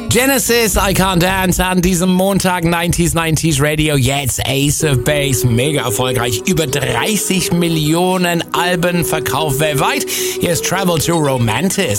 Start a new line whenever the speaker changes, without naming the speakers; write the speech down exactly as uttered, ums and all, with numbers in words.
Genesis, I Can't Dance an diesem Montag, neunziger neunzig Radio, jetzt Ace of Base, mega erfolgreich, über dreißig Millionen Alben verkauft weltweit. Hier ist Travel to Romantis.